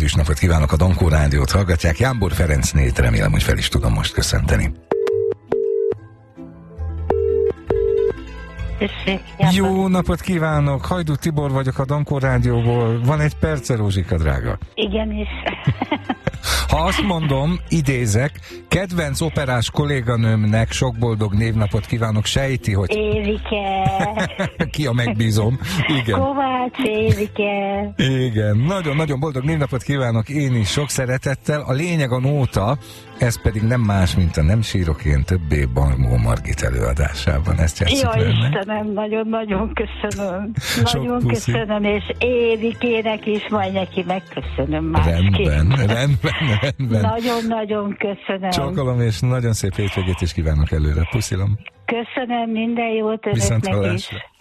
erős napot kívánok, a Dankó Rádiót hallgatják. Jámbor Ferencnét remélem, hogy fel is tudom most köszönteni. Jó napot kívánok, Hajdú Tibor vagyok a Dankó Rádióból. Van egy perce, Rózsika drága? Igenis. Ha azt mondom, idézek, kedvenc operás kolléganőmnek sok boldog névnapot kívánok, sejti, hogy... Évike. Ki a megbízom. Igen. Kovács Évike. Igen, nagyon-nagyon boldog névnapot kívánok én is sok szeretettel. A lényeg a nóta, ez pedig nem más, mint a Nem sírok én többé Barmó Margit előadásában. Ezt játsszuk Jaj, önnek. Istenem, nagyon-nagyon köszönöm. Sok Nagyon puszi. köszönöm, és Évikének is, majd neki megköszönöm másképp. Rendben. Nagyon-nagyon köszönöm. Csókolom, és nagyon szép hétvégét is kívánok előre. Puszilom. Köszönöm, minden jót önöknek is. Viszonthallásra.